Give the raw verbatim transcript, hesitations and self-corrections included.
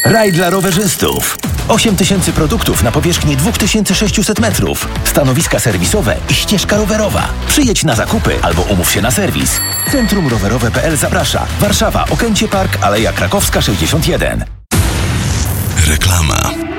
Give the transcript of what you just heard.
Raj dla rowerzystów. osiem tysięcy produktów na powierzchni dwa tysiące sześćset metrów. Stanowiska serwisowe i ścieżka rowerowa. Przyjedź na zakupy albo umów się na serwis. Centrum Rowerowe kropka p l zaprasza. Warszawa, Okęcie Park, Aleja Krakowska sześćdziesiąt jeden. Reklama.